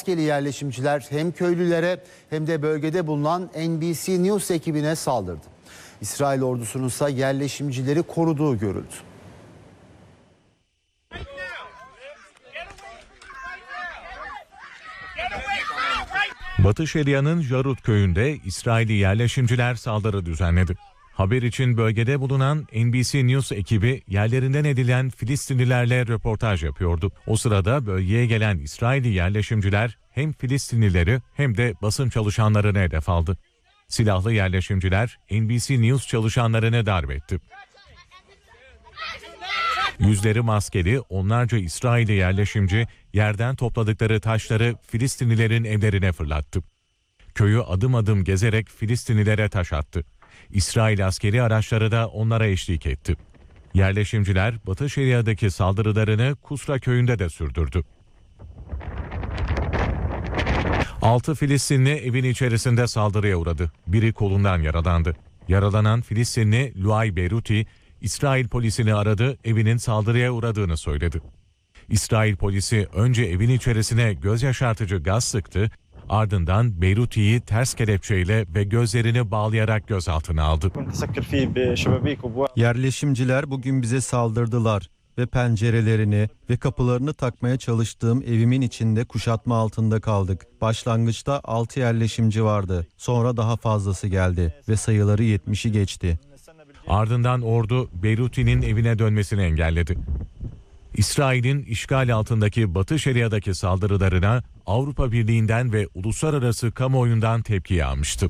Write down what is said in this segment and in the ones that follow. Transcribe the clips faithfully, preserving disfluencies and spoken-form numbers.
maskeli yerleşimciler hem köylülere hem de bölgede bulunan N B C News ekibine saldırdı. İsrail ordusunun ise yerleşimcileri koruduğu görüldü. Batı Şeria'nın Jarut köyünde İsraili yerleşimciler saldırı düzenledi. Haber için bölgede bulunan N B C News ekibi yerlerinden edilen Filistinlilerle röportaj yapıyordu. O sırada bölgeye gelen İsraili yerleşimciler hem Filistinlileri hem de basın çalışanlarını hedef aldı. Silahlı yerleşimciler N B C News çalışanlarını darp etti. Yüzleri maskeli onlarca İsraili yerleşimci yerden topladıkları taşları Filistinlilerin evlerine fırlattı. Köyü adım adım gezerek Filistinlilere taş attı. İsrail askeri araçları da onlara eşlik etti. Yerleşimciler Batı Şeria'daki saldırılarını Kusra köyünde de sürdürdü. Altı Filistinli evin içerisinde saldırıya uğradı. Biri kolundan yaralandı. Yaralanan Filistinli Luay Beyruti, İsrail polisini aradı, evinin saldırıya uğradığını söyledi. İsrail polisi önce evin içerisine göz yaşartıcı gaz sıktı, ardından Beyruti'yi ters kelepçeyle ve gözlerini bağlayarak gözaltına aldı. Yerleşimciler bugün bize saldırdılar ve pencerelerini ve kapılarını takmaya çalıştığım evimin içinde kuşatma altında kaldık. Başlangıçta altı yerleşimci vardı. Sonra daha fazlası geldi ve sayıları yetmişi geçti. Ardından ordu Beyruti'nin evine dönmesini engelledi. İsrail'in işgal altındaki Batı Şeria'daki saldırılarına Avrupa Birliği'nden ve uluslararası kamuoyundan tepki yağmıştı.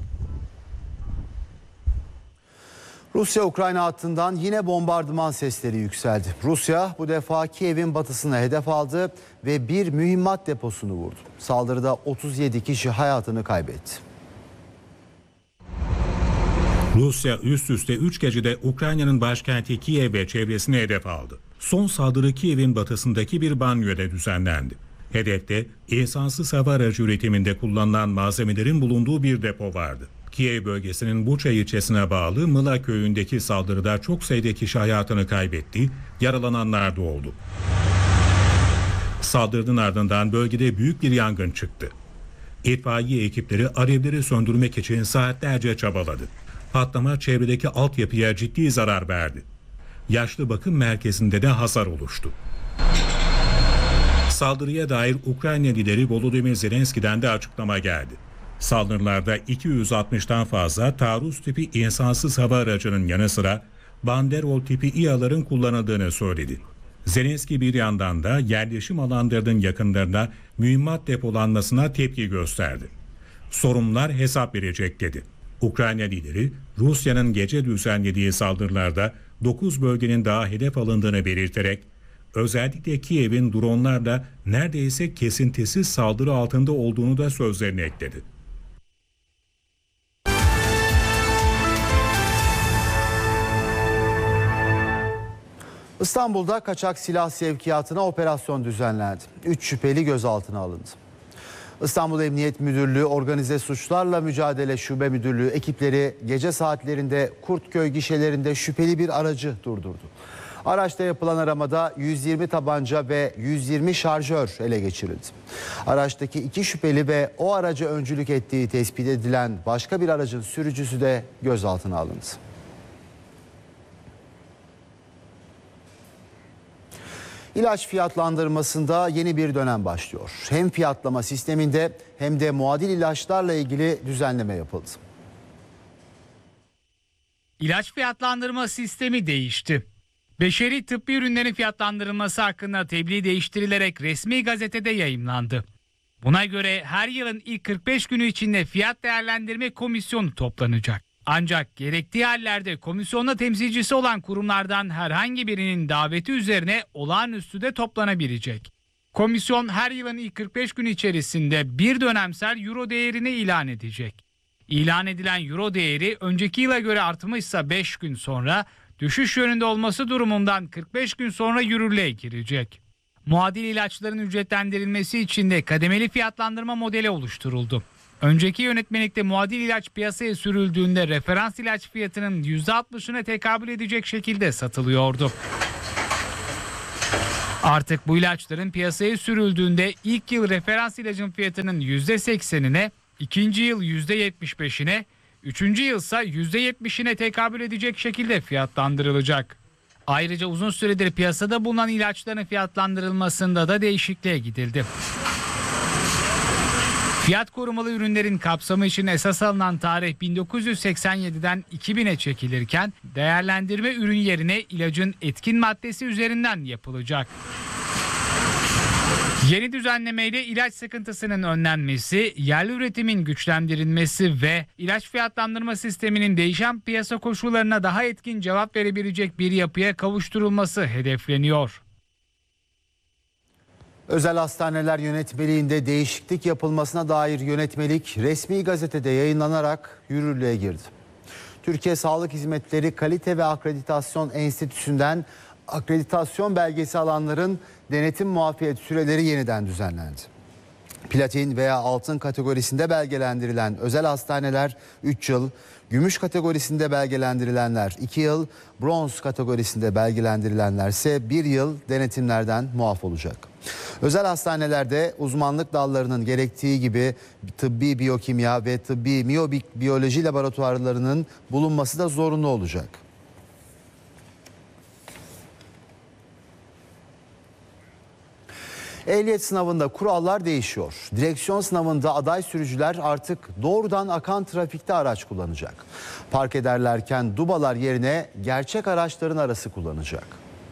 Rusya-Ukrayna hattından yine bombardıman sesleri yükseldi. Rusya bu defa Kiev'in batısına hedef aldı ve bir mühimmat deposunu vurdu. Saldırıda otuz yedi kişi hayatını kaybetti. Rusya üst üste üç gecede Ukrayna'nın başkenti Kiev ve çevresine hedef aldı. Son saldırı Kiev'in batısındaki bir banyoda düzenlendi. Hedefte insansız hava aracı üretiminde kullanılan malzemelerin bulunduğu bir depo vardı. Kiev bölgesinin Buça ilçesine bağlı Mıla köyündeki saldırıda çok sayıda kişi hayatını kaybetti, yaralananlar da oldu. Saldırının ardından bölgede büyük bir yangın çıktı. İtfaiye ekipleri alevleri söndürmek için saatlerce çabaladı. Patlama çevredeki altyapıya ciddi zarar verdi. Yaşlı bakım merkezinde de hasar oluştu. Saldırıya dair Ukrayna lideri Volodymyr Zelenski'den de açıklama geldi. Saldırılarda iki yüz altmıştan fazla taarruz tipi insansız hava aracının yanı sıra Banderol tipi İHA'ların kullanıldığını söyledi. Zelenski bir yandan da yerleşim alanlarının yakınlarında mühimmat depolanmasına tepki gösterdi. Sorumlular hesap verecek dedi. Ukrayna lideri Rusya'nın gece düzenlediği saldırılarda dokuz bölgenin daha hedef alındığını belirterek özellikle Kiev'in dronlarla neredeyse kesintisiz saldırı altında olduğunu da sözlerine ekledi. İstanbul'da kaçak silah sevkiyatına operasyon düzenlendi. üç şüpheli gözaltına alındı. İstanbul Emniyet Müdürlüğü Organize Suçlarla Mücadele Şube Müdürlüğü ekipleri gece saatlerinde Kurtköy gişelerinde şüpheli bir aracı durdurdu. Araçta yapılan aramada yüz yirmi tabanca ve yüz yirmi şarjör ele geçirildi. Araçtaki iki şüpheli ve o araca öncülük ettiği tespit edilen başka bir aracın sürücüsü de gözaltına alındı. İlaç fiyatlandırmasında yeni bir dönem başlıyor. Hem fiyatlama sisteminde hem de muadil ilaçlarla ilgili düzenleme yapıldı. İlaç fiyatlandırma sistemi değişti. Beşeri tıbbi ürünlerin fiyatlandırılması hakkında tebliğ değiştirilerek resmi gazetede yayımlandı. Buna göre her yılın ilk kırk beş günü içinde fiyat değerlendirme komisyonu toplanacak. Ancak gerektiği hallerde komisyonda temsilcisi olan kurumlardan herhangi birinin daveti üzerine olağanüstü de toplanabilecek. Komisyon her yılın ilk kırk beş günü içerisinde bir dönemsel euro değerini ilan edecek. İlan edilen euro değeri önceki yıla göre artmışsa beş gün sonra, düşüş yönünde olması durumundan kırk beş gün sonra yürürlüğe girecek. Muadil ilaçların ücretlendirilmesi için de kademeli fiyatlandırma modeli oluşturuldu. Önceki yönetmelikte muadil ilaç piyasaya sürüldüğünde referans ilaç fiyatının yüzde altmışına tekabül edecek şekilde satılıyordu. Artık bu ilaçların piyasaya sürüldüğünde ilk yıl referans ilacın fiyatının yüzde seksenine, ikinci yıl yüzde yetmiş beşine, üçüncü yılsa yüzde yetmişine tekabül edecek şekilde fiyatlandırılacak. Ayrıca uzun süredir piyasada bulunan ilaçların fiyatlandırılmasında da değişikliğe gidildi. Fiyat korumalı ürünlerin kapsamı için esas alınan tarih bin dokuz yüz seksen yediden iki bine çekilirken değerlendirme ürün yerine ilacın etkin maddesi üzerinden yapılacak. Yeni düzenlemeyle ilaç sıkıntısının önlenmesi, yerli üretimin güçlendirilmesi ve ilaç fiyatlandırma sisteminin değişen piyasa koşullarına daha etkin cevap verebilecek bir yapıya kavuşturulması hedefleniyor. Özel hastaneler yönetmeliğinde değişiklik yapılmasına dair yönetmelik resmi gazetede yayınlanarak yürürlüğe girdi. Türkiye Sağlık Hizmetleri Kalite ve Akreditasyon Enstitüsü'nden akreditasyon belgesi alanların denetim muafiyet süreleri yeniden düzenlendi. Platin veya altın kategorisinde belgelendirilen özel hastaneler üç yıl, gümüş kategorisinde belgelendirilenler iki yıl, bronz kategorisinde belgelendirilenler ise bir yıl denetimlerden muaf olacak. Özel hastanelerde uzmanlık dallarının gerektiği gibi tıbbi biyokimya ve tıbbi miyobiyoloji laboratuvarlarının bulunması da zorunlu olacak. Ehliyet sınavında kurallar değişiyor. Direksiyon sınavında aday sürücüler artık doğrudan akan trafikte araç kullanacak. Park ederlerken dubalar yerine gerçek araçların arası kullanacak.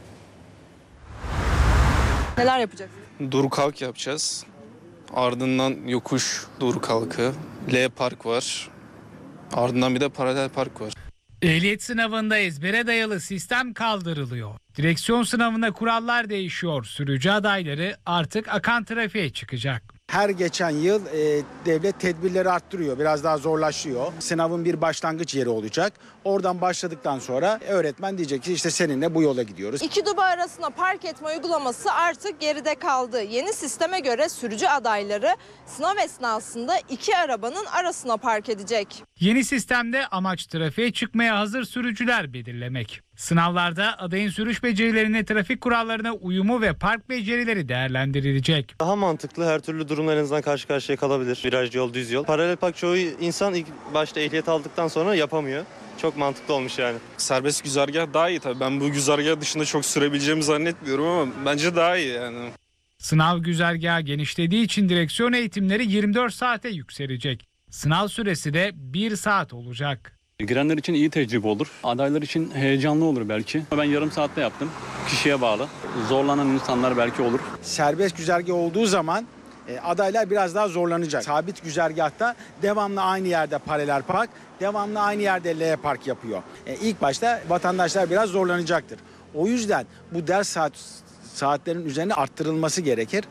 Neler yapacaksınız? Dur kalk yapacağız. Ardından yokuş dur kalkı. L park var. Ardından bir de paralel park var. Ehliyet sınavında ezbere dayalı sistem kaldırılıyor. Direksiyon sınavında kurallar değişiyor. Sürücü adayları artık akan trafiğe çıkacak. Her geçen yıl e, devlet tedbirleri arttırıyor, biraz daha zorlaşıyor. Sınavın bir başlangıç yeri olacak. Oradan başladıktan sonra öğretmen diyecek ki işte seninle bu yola gidiyoruz. İki duba arasına park etme uygulaması artık geride kaldı. Yeni sisteme göre sürücü adayları sınav esnasında iki arabanın arasına park edecek. Yeni sistemde amaç trafiğe çıkmaya hazır sürücüler belirlemek. Sınavlarda adayın sürüş becerilerini, trafik kurallarına uyumu ve park becerileri değerlendirilecek. Daha mantıklı, her türlü durumla en azından karşı karşıya kalabilir. Viraj yol, düz yol. Paralel park çoğu insan ilk başta ehliyet aldıktan sonra yapamıyor. Çok mantıklı olmuş yani. Serbest güzergah daha iyi tabii. Ben bu güzergah dışında çok sürebileceğimi zannetmiyorum ama bence daha iyi yani. Sınav güzergahı genişlediği için direksiyon eğitimleri yirmi dört saate yükselecek. Sınav süresi de bir saat olacak. Girenler için iyi tecrübe olur. Adaylar için heyecanlı olur belki. Ben yarım saatte yaptım. Kişiye bağlı. Zorlanan insanlar belki olur. Serbest güzergah olduğu zaman e, adaylar biraz daha zorlanacak. Sabit güzergahta devamlı aynı yerde paralel park, devamlı aynı yerde L park yapıyor. E, ilk başta vatandaşlar biraz zorlanacaktır. O yüzden bu ders saat saatlerin üzerine arttırılması gerekir.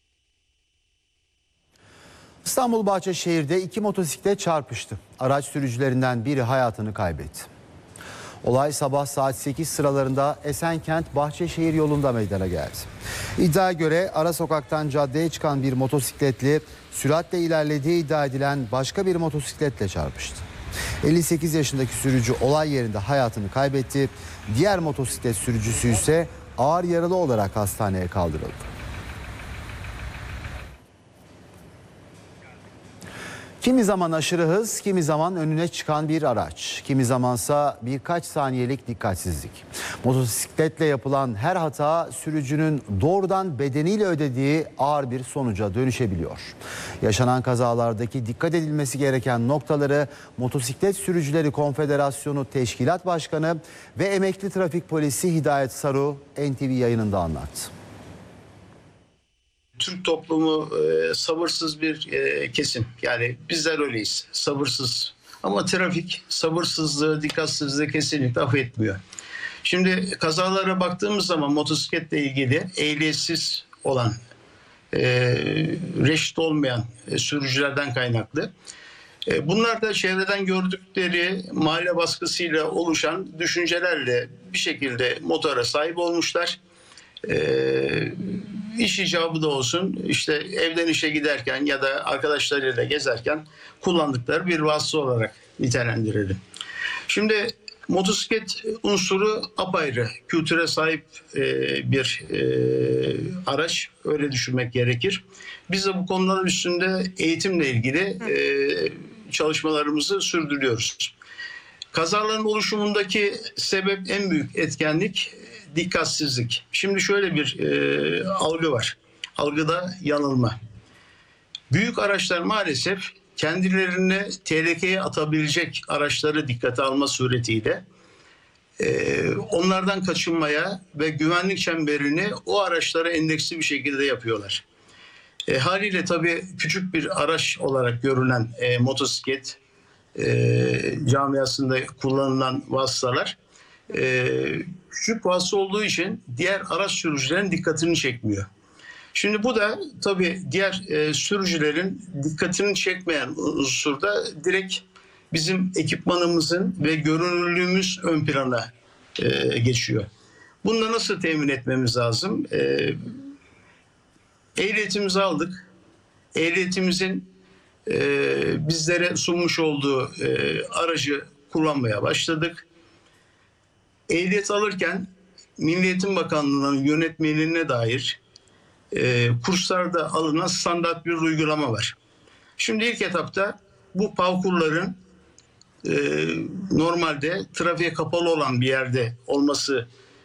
İstanbul Bahçeşehir'de iki motosiklet çarpıştı. Araç sürücülerinden biri hayatını kaybetti. Olay sabah saat sekiz sıralarında Esenkent Bahçeşehir yolunda meydana geldi. İddiaya göre ara sokaktan caddeye çıkan bir motosikletli süratle ilerlediği iddia edilen başka bir motosikletle çarpıştı. elli sekiz yaşındaki sürücü olay yerinde hayatını kaybetti. Diğer motosiklet sürücüsü ise ağır yaralı olarak hastaneye kaldırıldı. Kimi zaman aşırı hız, kimi zaman önüne çıkan bir araç, kimi zamansa birkaç saniyelik dikkatsizlik. Motosikletle yapılan her hata sürücünün doğrudan bedeniyle ödediği ağır bir sonuca dönüşebiliyor. Yaşanan kazalardaki dikkat edilmesi gereken noktaları Motosiklet Sürücüleri Konfederasyonu Teşkilat Başkanı ve Emekli Trafik Polisi Hidayet Saru N T V yayınında anlattı. Türk toplumu e, sabırsız bir e, kesim. Yani bizler öyleyiz. Sabırsız. Ama trafik sabırsızlığı, dikkatsizliği kesinlikle affetmiyor. Şimdi kazalara baktığımız zaman motosikletle ilgili ehliyetsiz olan, e, reşit olmayan e, sürücülerden kaynaklı. E, bunlar da çevreden gördükleri mahalle baskısıyla oluşan düşüncelerle bir şekilde motora sahip olmuşlar. Ee, iş icabı da olsun işte evden işe giderken ya da arkadaşlarıyla gezerken kullandıkları bir vasıta olarak nitelendirelim. Şimdi motosiklet unsuru apayrı, kültüre sahip e, bir e, araç, öyle düşünmek gerekir. Biz de bu konuların üstünde eğitimle ilgili e, çalışmalarımızı sürdürüyoruz. Kazaların oluşumundaki sebep, en büyük etkenlik dikkatsizlik. Şimdi şöyle bir e, algı var. Algıda yanılma. Büyük araçlar maalesef kendilerini tehlikeye atabilecek araçları dikkate alma suretiyle e, onlardan kaçınmaya ve güvenlik çemberini o araçlara endeksli bir şekilde yapıyorlar. E, haliyle tabii küçük bir araç olarak görünen e, motosiklet e, camiasında kullanılan vasıtalar e, küçük vasıta olduğu için diğer araç sürücülerin dikkatini çekmiyor. Şimdi bu da tabii diğer e, sürücülerin dikkatini çekmeyen unsurda direkt bizim ekipmanımızın ve görünürlüğümüz ön plana e, geçiyor. Bunu da nasıl temin etmemiz lazım? E, ehliyetimizi aldık. Ehliyetimizin e, bizlere sunmuş olduğu e, aracı kullanmaya başladık. Ehliyet alırken Milli Eğitim Bakanlığı'nın yönetmeliğine dair e, kurslarda alınan standart bir uygulama var. Şimdi ilk etapta bu parkurların e, normalde trafiğe kapalı olan bir yerde olması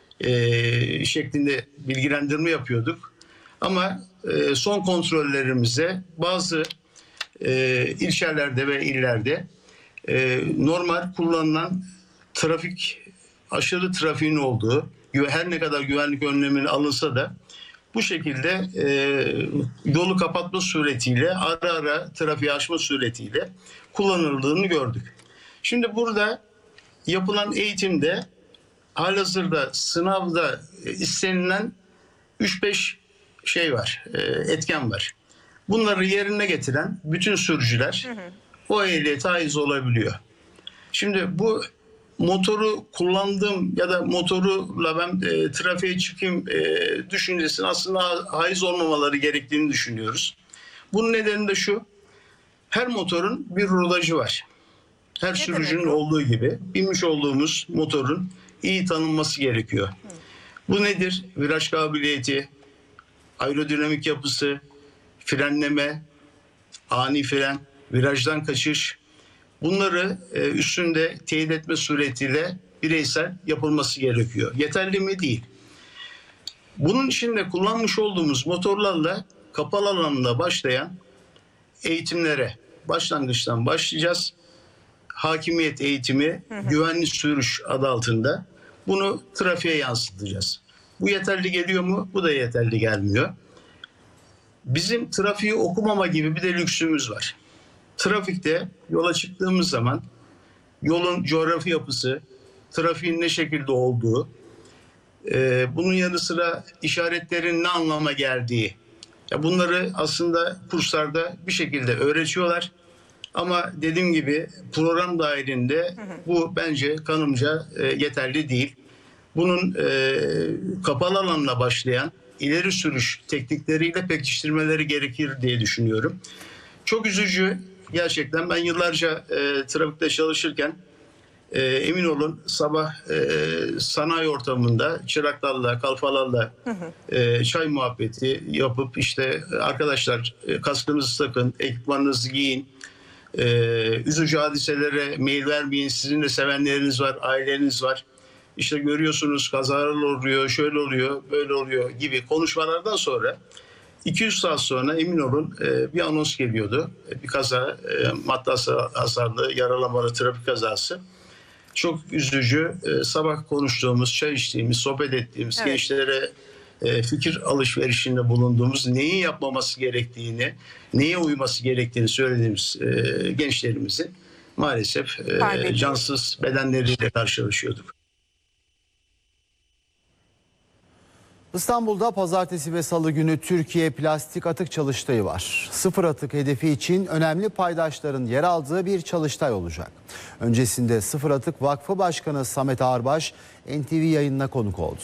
e, şeklinde bilgilendirme yapıyorduk. Ama e, son kontrollerimize bazı e, ilçelerde ve illerde e, normal kullanılan trafik, aşırı trafiğin olduğu, her ne kadar güvenlik önlemini alınsa da bu şekilde e, yolu kapatma suretiyle, ara ara trafiği aşma suretiyle kullanıldığını gördük. Şimdi burada yapılan eğitimde halihazırda sınavda istenilen üç beş şey var, e, etken var. Bunları yerine getiren bütün sürücüler hı hı. o ehliyete haiz olabiliyor. Şimdi bu motoru kullandığım ya da motoruyla ben e, trafiğe çıkayım e, düşüncesinin aslında haiz olmamaları gerektiğini düşünüyoruz. Bunun nedeni de şu: her motorun bir rodajı var. Her ne sürücünün demek? Olduğu gibi binmiş olduğumuz motorun iyi tanınması gerekiyor. Hı. Bu nedir? Viraj kabiliyeti, aerodinamik yapısı, frenleme, ani fren, virajdan kaçış. Bunları üstünde teyit etme suretiyle bireysel yapılması gerekiyor. Yeterli mi? Değil. Bunun için de kullanmış olduğumuz motorlarla kapalı alanda başlayan eğitimlere başlangıçtan başlayacağız. Hakimiyet eğitimi, hı hı. güvenli sürüş adı altında bunu trafiğe yansıtacağız. Bu yeterli geliyor mu? Bu da yeterli gelmiyor. Bizim trafiği okumama gibi bir de lüksümüz var. Trafikte yola çıktığımız zaman yolun coğrafi yapısı, trafiğin ne şekilde olduğu, e, bunun yanı sıra işaretlerin ne anlama geldiği, ya bunları aslında kurslarda bir şekilde öğretiyorlar. Ama dediğim gibi program dahilinde bu bence kanımca e, yeterli değil. Bunun e, kapalı alanla başlayan ileri sürüş teknikleriyle pekiştirmeleri gerekir diye düşünüyorum. Çok üzücü. Gerçekten ben yıllarca e, trafikte çalışırken e, emin olun sabah e, sanayi ortamında çıraklarla, kalfalarla e, çay muhabbeti yapıp işte arkadaşlar e, kaskınızı takın, ekipmanınızı giyin, e, üzücü hadiselere mail vermeyin, sizin de sevenleriniz var, aileniz var. İşte görüyorsunuz kazalar oluyor, şöyle oluyor, böyle oluyor gibi konuşmalardan sonra iki yüz saat sonra emin olun bir anons geliyordu. Bir kaza, madde hasarlı, yaralamalı trafik kazası. Çok üzücü. Sabah konuştuğumuz, çay içtiğimiz, sohbet ettiğimiz, evet. gençlere fikir alışverişinde bulunduğumuz, neyi yapmaması gerektiğini, neye uyması gerektiğini söylediğimiz gençlerimizin maalesef cansız bedenleriyle karşılaşıyorduk. İstanbul'da pazartesi ve salı günü Türkiye Plastik Atık Çalıştayı var. Sıfır atık hedefi için önemli paydaşların yer aldığı bir çalıştay olacak. Öncesinde Sıfır Atık Vakfı Başkanı Samet Ağırbaş N T V yayınına konuk oldu.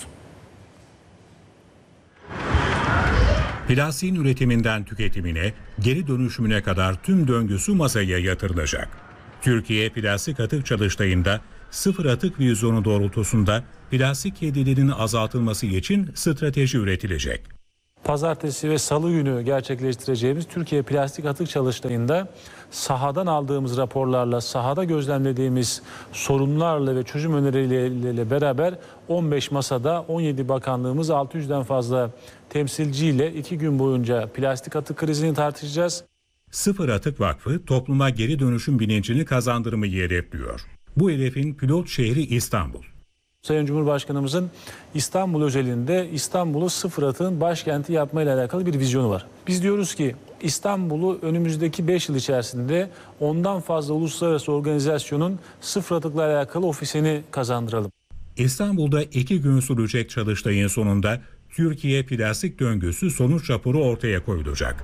Plastiğin üretiminden tüketimine, geri dönüşümüne kadar tüm döngüsü masaya yatırılacak. Türkiye Plastik Atık Çalıştayı'nda sıfır atık vizyonu doğrultusunda plastik kirliliğinin azaltılması için strateji üretilecek. Pazartesi ve salı günü gerçekleştireceğimiz Türkiye Plastik Atık Çalıştayı'nda sahadan aldığımız raporlarla, sahada gözlemlediğimiz sorunlarla ve çözüm önerileriyle beraber on beş masada on yedi bakanlığımız altı yüzden fazla temsilciyle iki gün boyunca plastik atık krizini tartışacağız. Sıfır Atık Vakfı topluma geri dönüşüm bilincini kazandırmayı hedefliyor. Bu hedefin pilot şehri İstanbul. Sayın Cumhurbaşkanımızın İstanbul özelinde İstanbul'u sıfır atığın başkenti yapmayla alakalı bir vizyonu var. Biz diyoruz ki İstanbul'u önümüzdeki beş yıl içerisinde ondan fazla uluslararası organizasyonun sıfır atıkla alakalı ofisini kazandıralım. İstanbul'da iki gün sürecek çalıştayın sonunda Türkiye Plastik Döngüsü sonuç raporu ortaya koyulacak.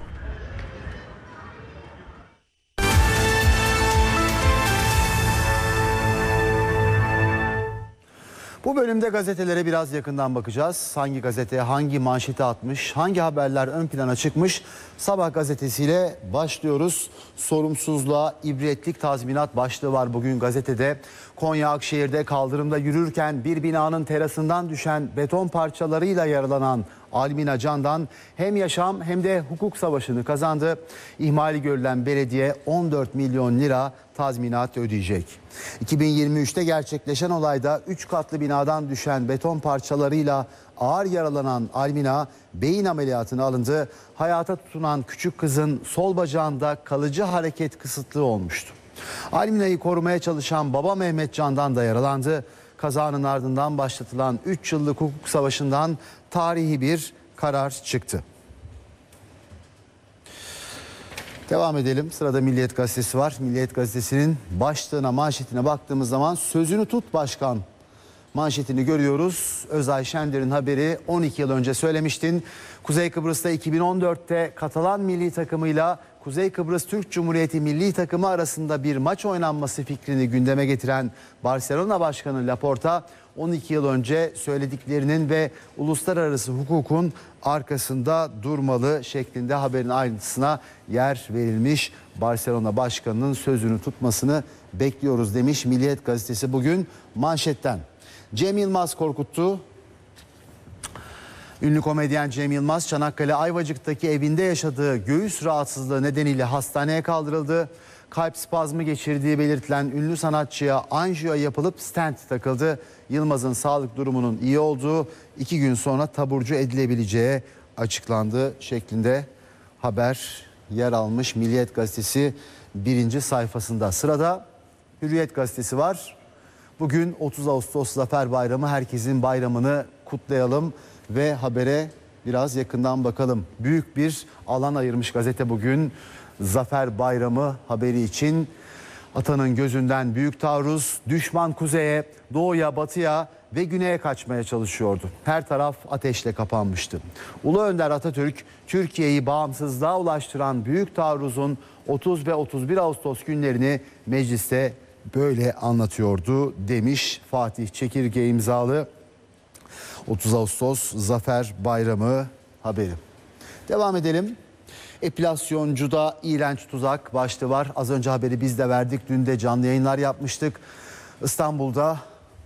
Bu bölümde gazetelere biraz yakından bakacağız. Hangi gazete hangi manşeti atmış, hangi haberler ön plana çıkmış? Sabah gazetesiyle başlıyoruz. Sorumsuzluğa ibretlik tazminat başlığı var bugün gazetede. Konya Akşehir'de kaldırımda yürürken bir binanın terasından düşen beton parçalarıyla yaralanan Almina Can'dan hem yaşam hem de hukuk savaşını kazandı. İhmali görülen belediye on dört milyon lira tazminat ödeyecek. iki bin yirmi üçte gerçekleşen olayda üç katlı binadan düşen beton parçalarıyla ağır yaralanan Almina beyin ameliyatına alındı. Hayata tutunan küçük kızın sol bacağında kalıcı hareket kısıtlığı olmuştu. Almina'yı korumaya çalışan baba Mehmet Can'dan da yaralandı. Kazanın ardından başlatılan üç yıllık hukuk savaşından tarihi bir karar çıktı. Devam edelim. Sırada Milliyet Gazetesi var. Milliyet Gazetesi'nin başlığına, manşetine baktığımız zaman sözünü tut başkan manşetini görüyoruz. Özay Şender'in haberi. On iki yıl önce söylemiştin. Kuzey Kıbrıs'ta iki bin on dörtte Katalan milli takımıyla Kuzey Kıbrıs Türk Cumhuriyeti milli takımı arasında bir maç oynanması fikrini gündeme getiren Barcelona Başkanı Laporta, on iki yıl önce söylediklerinin ve uluslararası hukukun arkasında durmalı şeklinde haberin ayrıntısına yer verilmiş. Barcelona Başkanı'nın sözünü tutmasını bekliyoruz demiş Milliyet Gazetesi bugün manşetten. Cem Yılmaz korkuttu. Ünlü komedyen Cem Yılmaz Çanakkale Ayvacık'taki evinde yaşadığı göğüs rahatsızlığı nedeniyle hastaneye kaldırıldı. Kalp spazmı geçirdiği belirtilen ünlü sanatçıya anjiyo yapılıp stent takıldı. Yılmaz'ın sağlık durumunun iyi olduğu, iki gün sonra taburcu edilebileceği açıklandı şeklinde haber yer almış Milliyet Gazetesi birinci sayfasında. Sırada Hürriyet Gazetesi var. Bugün otuz Ağustos Zafer Bayramı, herkesin bayramını kutlayalım ve habere biraz yakından bakalım. Büyük bir alan ayırmış gazete bugün Zafer Bayramı haberi için. Atanın gözünden büyük taarruz, düşman kuzeye, doğuya, batıya ve güneye kaçmaya çalışıyordu. Her taraf ateşle kapanmıştı. Ulu Önder Atatürk, Türkiye'yi bağımsızlığa ulaştıran büyük taarruzun otuz ve otuz bir Ağustos günlerini mecliste böyle anlatıyordu demiş Fatih Çekirge imzalı otuz Ağustos Zafer Bayramı haberi. Devam edelim. Epilasyoncuda iğrenç tuzak başlığı var. Az önce haberi biz de verdik. Dün de canlı yayınlar yapmıştık. İstanbul'da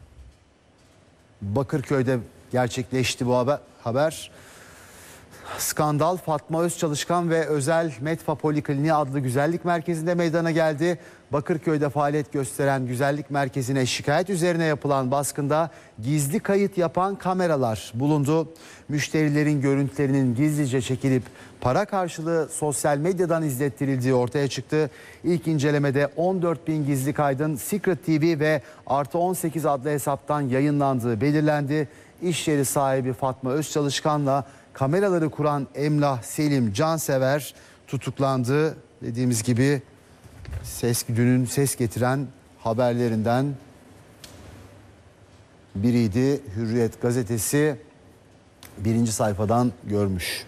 Bakırköy'de gerçekleşti bu haber. Skandal Fatma Özçalışkan ve Özel Medfa Polikliniği adlı güzellik merkezinde meydana geldi. Bakırköy'de faaliyet gösteren güzellik merkezine şikayet üzerine yapılan baskında gizli kayıt yapan kameralar bulundu. Müşterilerin görüntülerinin gizlice çekilip para karşılığı sosyal medyadan izlettirildiği ortaya çıktı. İlk incelemede on dört bin gizli kaydın Secret T V ve Artı on sekiz adlı hesaptan yayınlandığı belirlendi. İş yeri sahibi Fatma Özçalışkan'la kameraları kuran Emlah Selim Cansever tutuklandı. Dediğimiz gibi ses, dünün ses getiren haberlerinden biriydi. Hürriyet gazetesi birinci sayfadan görmüş.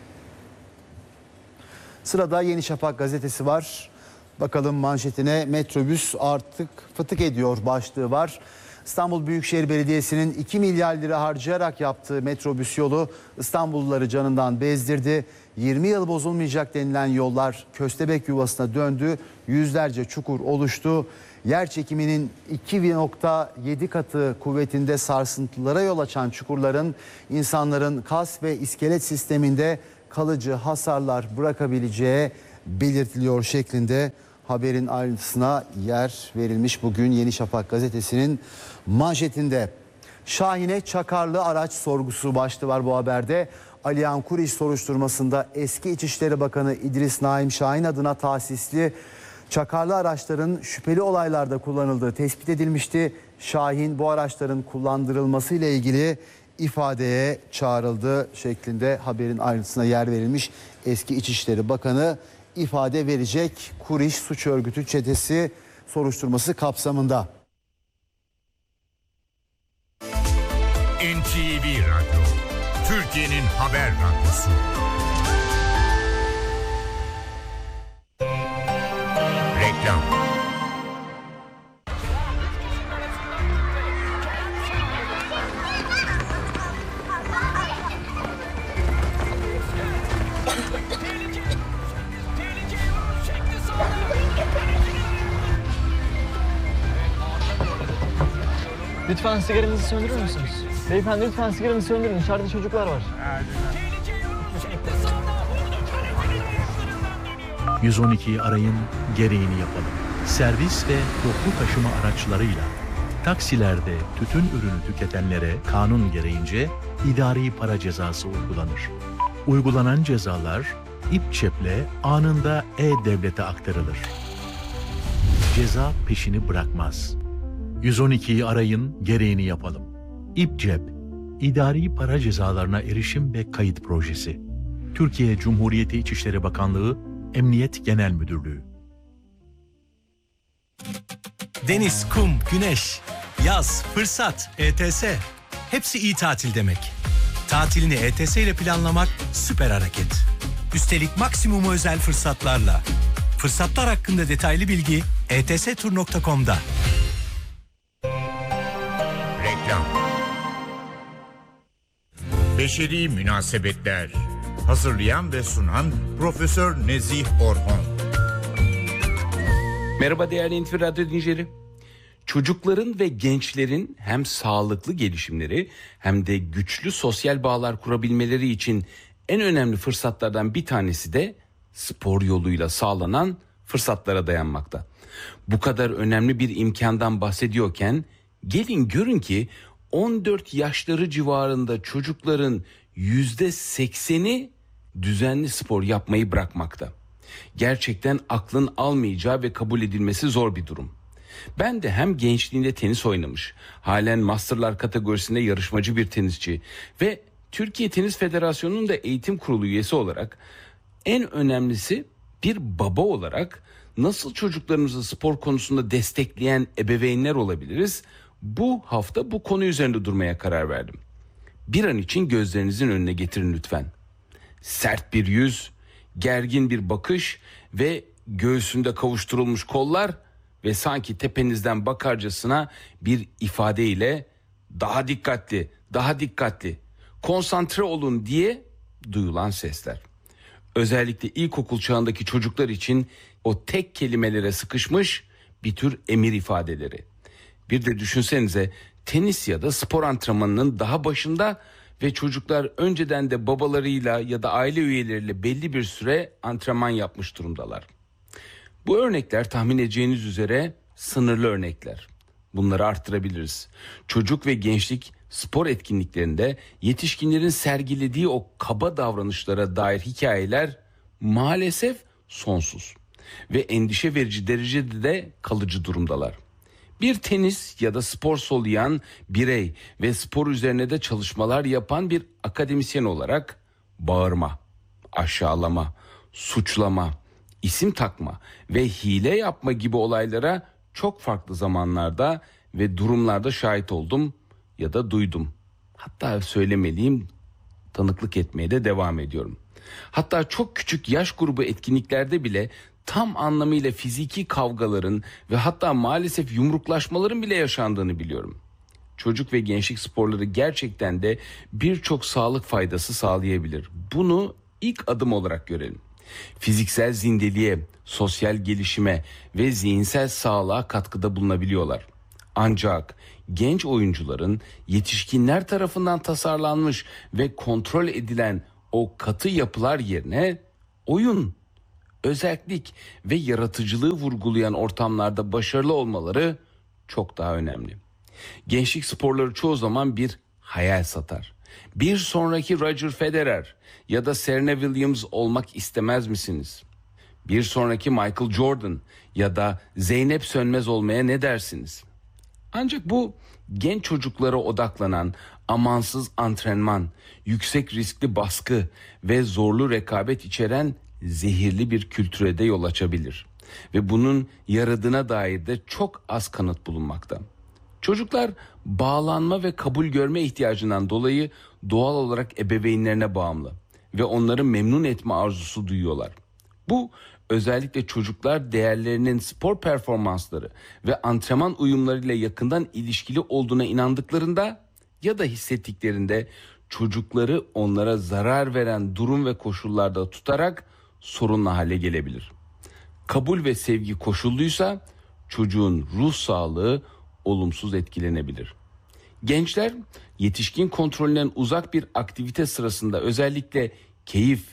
Sırada Yeni Şafak gazetesi var. Bakalım manşetine, metrobüs artık fıtık ediyor başlığı var. İstanbul Büyükşehir Belediyesi'nin iki milyar lira harcayarak yaptığı metrobüs yolu İstanbulluları canından bezdirdi. yirmi yıl bozulmayacak denilen yollar köstebek yuvasına döndü. Yüzlerce çukur oluştu. Yer çekiminin iki nokta yedi katı kuvvetinde sarsıntılara yol açan çukurların insanların kas ve iskelet sisteminde kalıcı hasarlar bırakabileceği belirtiliyor şeklinde haberin ayrıntısına yer verilmiş bugün Yeni Şafak gazetesinin manşetinde. Şahin'e çakarlı araç sorgusu başlığı var bu haberde. Aliyan Kuriş soruşturmasında eski İçişleri Bakanı İdris Naim Şahin adına tahsisli çakarlı araçların şüpheli olaylarda kullanıldığı tespit edilmişti. Şahin bu araçların kullandırılması ile ilgili ifadeye çağrıldı şeklinde haberin ayrıntısına yer verilmiş. Eski İçişleri Bakanı ifade verecek. Kuriş suç örgütü çetesi soruşturması kapsamında. N T V Radyo, Türkiye'nin haber radyosu. Reklam. Lütfen sigaranızı söndürür müsünüz? Beyefendi lütfen sigaranızı söndürün. Dışarıda çocuklar var. yüz on ikiyi arayın, gereğini yapalım. Servis ve toplu taşıma araçlarıyla taksilerde tütün ürünü tüketenlere kanun gereğince idari para cezası uygulanır. Uygulanan cezalar İPÇEP'le anında E-Devlet'e aktarılır. Ceza peşini bırakmaz. yüz on ikiyi arayın, gereğini yapalım. İPÇEP, İdari Para Cezalarına Erişim ve Kayıt Projesi. Türkiye Cumhuriyeti İçişleri Bakanlığı, Emniyet Genel Müdürlüğü. Deniz, kum, güneş, yaz, fırsat, E T S. Hepsi iyi tatil demek. Tatilini E T S ile planlamak süper hareket. Üstelik maksimum özel fırsatlarla. Fırsatlar hakkında detaylı bilgi e t s tur nokta com'da. Reklam. Beşeri Münasebetler. Hazırlayan ve sunan Profesör Nezih Orhon. Merhaba değerli N T V Radyo dinleyicileri. Çocukların ve gençlerin hem sağlıklı gelişimleri hem de güçlü sosyal bağlar kurabilmeleri için en önemli fırsatlardan bir tanesi de spor yoluyla sağlanan fırsatlara dayanmakta. Bu kadar önemli bir imkandan bahsediyorken gelin görün ki on dört yaşları civarında çocukların yüzde sekseni düzenli spor yapmayı bırakmakta. Gerçekten aklın almayacağı ve kabul edilmesi zor bir durum. Ben de hem gençliğinde tenis oynamış, halen masterlar kategorisinde yarışmacı bir tenisçi ve Türkiye Tenis Federasyonu'nun da eğitim kurulu üyesi olarak en önemlisi bir baba olarak nasıl çocuklarımızı spor konusunda destekleyen ebeveynler olabiliriz? Bu hafta bu konu üzerinde durmaya karar verdim. Bir an için gözlerinizin önüne getirin lütfen. Sert bir yüz, gergin bir bakış ve göğsünde kavuşturulmuş kollar ve sanki tepenizden bakarcasına bir ifadeyle daha dikkatli, daha dikkatli, konsantre olun diye duyulan sesler. Özellikle ilkokul çağındaki çocuklar için o tek kelimelere sıkışmış bir tür emir ifadeleri. Bir de düşünsenize tenis ya da spor antrenmanının daha başında ve çocuklar önceden de babalarıyla ya da aile üyeleriyle belli bir süre antrenman yapmış durumdalar. Bu örnekler tahmin edeceğiniz üzere sınırlı örnekler. Bunları arttırabiliriz. Çocuk ve gençlik spor etkinliklerinde yetişkinlerin sergilediği o kaba davranışlara dair hikayeler maalesef sonsuz. Ve endişe verici derecede de kalıcı durumdalar. Bir tenis ya da spor soluyan birey ve spor üzerine de çalışmalar yapan bir akademisyen olarak bağırma, aşağılama, suçlama, isim takma ve hile yapma gibi olaylara çok farklı zamanlarda ve durumlarda şahit oldum ya da duydum. Hatta söylemeliyim, tanıklık etmeye de devam ediyorum. Hatta çok küçük yaş grubu etkinliklerde bile tam anlamıyla fiziki kavgaların ve hatta maalesef yumruklaşmaların bile yaşandığını biliyorum. Çocuk ve gençlik sporları gerçekten de birçok sağlık faydası sağlayabilir. Bunu ilk adım olarak görelim. Fiziksel zindeliğe, sosyal gelişime ve zihinsel sağlığa katkıda bulunabiliyorlar. Ancak genç oyuncuların yetişkinler tarafından tasarlanmış ve kontrol edilen o katı yapılar yerine oyun, özellik ve yaratıcılığı vurgulayan ortamlarda başarılı olmaları çok daha önemli. Gençlik sporları çoğu zaman bir hayal satar. Bir sonraki Roger Federer ya da Serena Williams olmak istemez misiniz? Bir sonraki Michael Jordan ya da Zeynep Sönmez olmaya ne dersiniz? Ancak bu genç çocuklara odaklanan amansız antrenman, yüksek riskli baskı ve zorlu rekabet içeren zehirli bir kültüre de yol açabilir. Ve bunun yaradığına dair de çok az kanıt bulunmakta. Çocuklar bağlanma ve kabul görme ihtiyacından dolayı doğal olarak ebeveynlerine bağımlı ve onları memnun etme arzusu duyuyorlar. Bu özellikle çocuklar değerlerinin spor performansları ve antrenman uyumlarıyla yakından ilişkili olduğuna inandıklarında ya da hissettiklerinde çocukları onlara zarar veren durum ve koşullarda tutarak sorunlu hale gelebilir. Kabul ve sevgi koşulluysa çocuğun ruh sağlığı olumsuz etkilenebilir. Gençler yetişkin kontrolünden uzak bir aktivite sırasında özellikle keyif,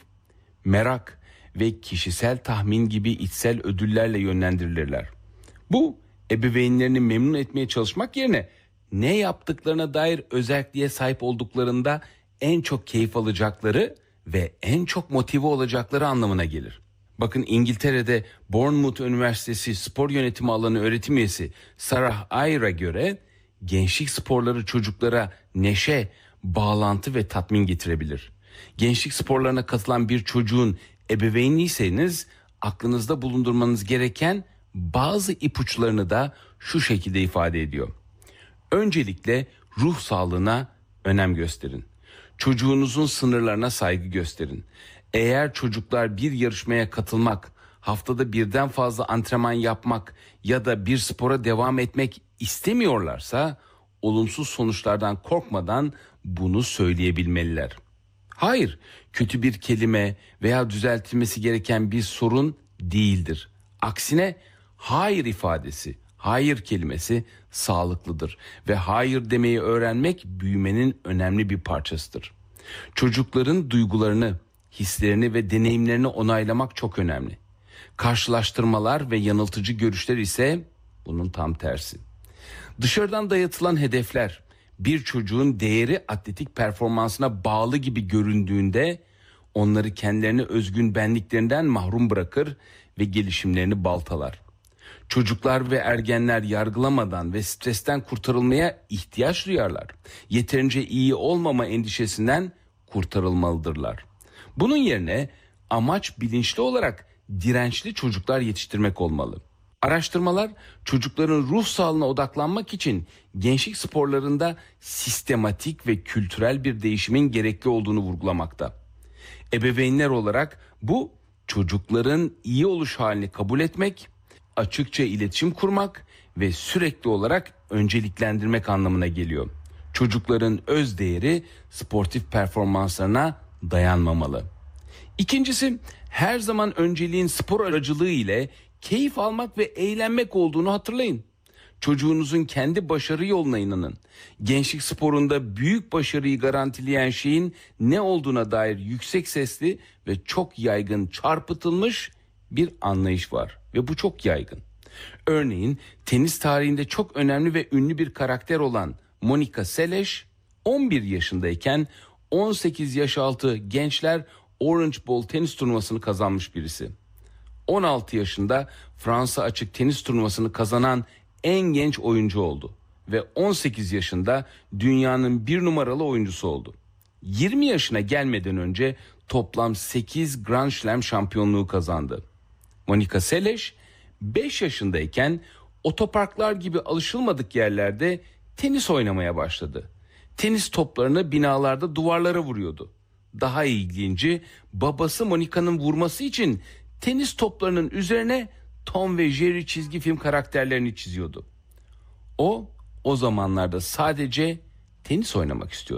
merak ve kişisel tahmin gibi içsel ödüllerle yönlendirilirler. Bu ebeveynlerini memnun etmeye çalışmak yerine ne yaptıklarına dair özelliğe sahip olduklarında en çok keyif alacakları ve en çok motive olacakları anlamına gelir. Bakın İngiltere'de Bournemouth Üniversitesi Spor Yönetimi Alanı öğretim üyesi Sarah Ayer'a göre gençlik sporları çocuklara neşe, bağlantı ve tatmin getirebilir. Gençlik sporlarına katılan bir çocuğun ebeveynliyseniz aklınızda bulundurmanız gereken bazı ipuçlarını da şu şekilde ifade ediyor. Öncelikle ruh sağlığına önem gösterin. Çocuğunuzun sınırlarına saygı gösterin. Eğer çocuklar bir yarışmaya katılmak, haftada birden fazla antrenman yapmak ya da bir spora devam etmek istemiyorlarsa olumsuz sonuçlardan korkmadan bunu söyleyebilmeliler. Hayır, kötü bir kelime veya düzeltilmesi gereken bir sorun değildir. Aksine hayır ifadesi, hayır kelimesi sağlıklıdır ve hayır demeyi öğrenmek büyümenin önemli bir parçasıdır. Çocukların duygularını, hislerini ve deneyimlerini onaylamak çok önemli. Karşılaştırmalar ve yanıltıcı görüşler ise bunun tam tersi. Dışarıdan dayatılan hedefler bir çocuğun değeri atletik performansına bağlı gibi göründüğünde onları kendilerine özgün benliklerinden mahrum bırakır ve gelişimlerini baltalar. Çocuklar ve ergenler yargılamadan ve stresten kurtarılmaya ihtiyaç duyarlar. Yeterince iyi olmama endişesinden kurtarılmalıdırlar. Bunun yerine amaç bilinçli olarak dirençli çocuklar yetiştirmek olmalı. Araştırmalar çocukların ruh sağlığına odaklanmak için gençlik sporlarında sistematik ve kültürel bir değişimin gerekli olduğunu vurgulamakta. Ebeveynler olarak bu çocukların iyi oluş halini kabul etmek, açıkça iletişim kurmak ve sürekli olarak önceliklendirmek anlamına geliyor. Çocukların öz değeri sportif performanslarına dayanmamalı. İkincisi, her zaman önceliğin spor aracılığı ile keyif almak ve eğlenmek olduğunu hatırlayın. Çocuğunuzun kendi başarı yoluna inanın. Gençlik sporunda büyük başarıyı garantileyen şeyin ne olduğuna dair yüksek sesli ve çok yaygın çarpıtılmış bir anlayış var ve bu çok yaygın. Örneğin tenis tarihinde çok önemli ve ünlü bir karakter olan Monica Seles on bir yaşındayken on sekiz yaş altı gençler Orange Bowl tenis turnuvasını kazanmış birisi. on altı yaşında Fransa açık tenis turnuvasını kazanan en genç oyuncu oldu ve on sekiz yaşında dünyanın bir numaralı oyuncusu oldu. yirmi yaşına gelmeden önce toplam sekiz Grand Slam şampiyonluğu kazandı. Monica Seles beş yaşındayken otoparklar gibi alışılmadık yerlerde tenis oynamaya başladı. Tenis toplarını binalarda duvarlara vuruyordu. Daha ilginci, babası Monica'nın vurması için tenis toplarının üzerine Tom ve Jerry çizgi film karakterlerini çiziyordu. O, o zamanlarda sadece tenis oynamak istiyordu.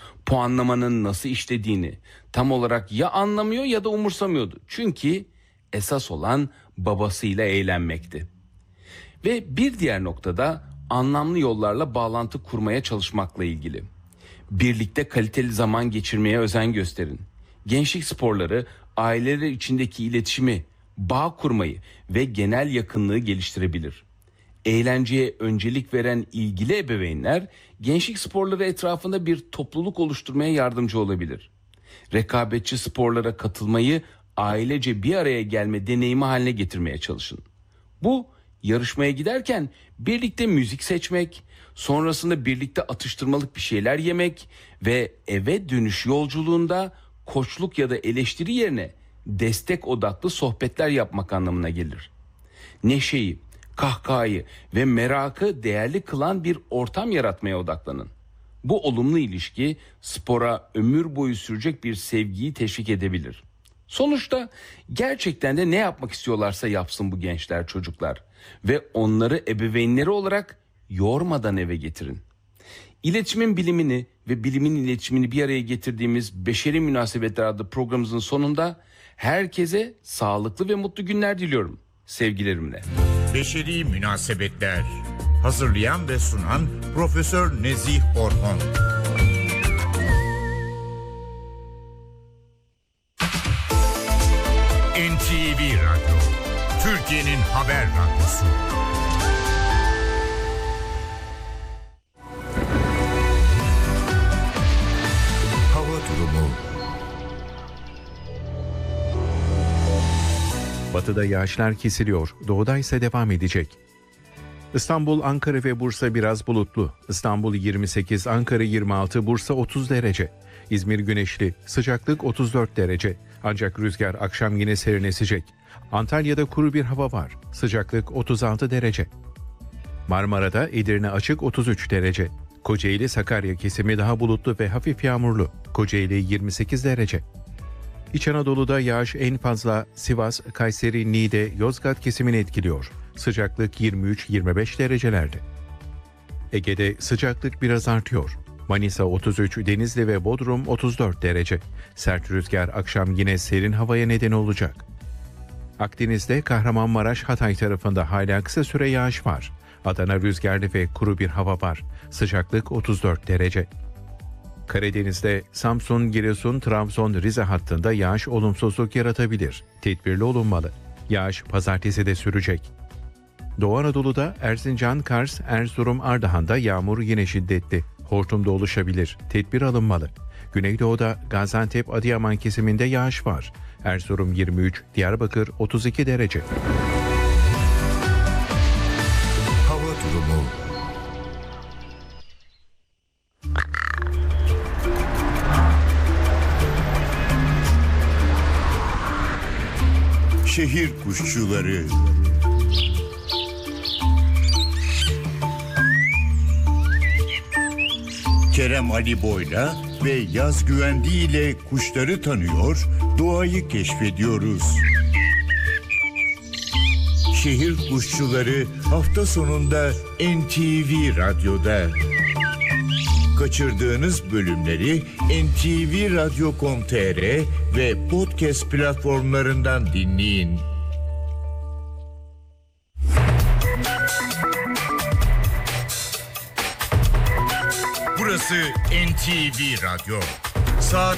Puanlamanın nasıl işlediğini tam olarak ya anlamıyor ya da umursamıyordu. Çünkü esas olan babasıyla eğlenmekti. Ve bir diğer noktada anlamlı yollarla bağlantı kurmaya çalışmakla ilgili. Birlikte kaliteli zaman geçirmeye özen gösterin. Gençlik sporları aileler içindeki iletişimi, bağ kurmayı ve genel yakınlığı geliştirebilir. Eğlenceye öncelik veren ilgili ebeveynler gençlik sporları etrafında bir topluluk oluşturmaya yardımcı olabilir. Rekabetçi sporlara katılmayı ailece bir araya gelme deneyimi haline getirmeye çalışın. Bu yarışmaya giderken birlikte müzik seçmek, sonrasında birlikte atıştırmalık bir şeyler yemek ve eve dönüş yolculuğunda koçluk ya da eleştiri yerine destek odaklı sohbetler yapmak anlamına gelir. Neşeyi, kahkahayı ve merakı değerli kılan bir ortam yaratmaya odaklanın. Bu olumlu ilişki spora ömür boyu sürecek bir sevgiyi teşvik edebilir. Sonuçta gerçekten de ne yapmak istiyorlarsa yapsın bu gençler, çocuklar ve onları ebeveynleri olarak yormadan eve getirin. İletişimin bilimini ve bilimin iletişimini bir araya getirdiğimiz Beşeri Münasebetler adlı programımızın sonunda herkese sağlıklı ve mutlu günler diliyorum. Sevgilerimle. Beşeri Münasebetler. Hazırlayan ve sunan Profesör Nezih Orhon. N T V Radyo, Türkiye'nin haber radyosu. Hava durumu. Batıda yağışlar kesiliyor, doğuda ise devam edecek. İstanbul, Ankara ve Bursa biraz bulutlu. İstanbul yirmi sekiz, Ankara yirmi altı, Bursa otuz derece. İzmir güneşli, sıcaklık otuz dört derece. Ancak rüzgar akşam yine serin esecek. Antalya'da kuru bir hava var. Sıcaklık otuz altı derece. Marmara'da Edirne açık otuz üç derece. Kocaeli Sakarya kesimi daha bulutlu ve hafif yağmurlu. Kocaeli yirmi sekiz derece. İç Anadolu'da yağış en fazla Sivas, Kayseri, Niğde, Yozgat kesimini etkiliyor. Sıcaklık yirmi üç yirmi beş derecelerde. Ege'de sıcaklık biraz artıyor. Manisa otuz üç, Denizli ve Bodrum otuz dört derece. Sert rüzgar akşam yine serin havaya neden olacak. Akdeniz'de Kahramanmaraş, Hatay tarafında hala kısa süre yağış var. Adana rüzgarlı ve kuru bir hava var. Sıcaklık otuz dört derece. Karadeniz'de Samsun, Giresun, Trabzon, Rize hattında yağış olumsuzluk yaratabilir. Tedbirli olunmalı. Yağış pazartesi de sürecek. Doğu Anadolu'da Erzincan, Kars, Erzurum, Ardahan'da yağmur yine şiddetli. Hortum da oluşabilir. Tedbir alınmalı. Güneydoğu'da Gaziantep, Adıyaman kesiminde yağış var. Erzurum yirmi üç, Diyarbakır otuz iki derece. Hava durumu. Şehir kuşçuları. Kerem Ali Boy'la ve Yaz Güvendi ile kuşları tanıyor, doğayı keşfediyoruz. Şehir kuşçuları hafta sonunda N T V Radyo'da. Kaçırdığınız bölümleri en te ve radyo nokta com nokta tr ve podcast platformlarından dinleyin. Burası N T V Radyo. Saat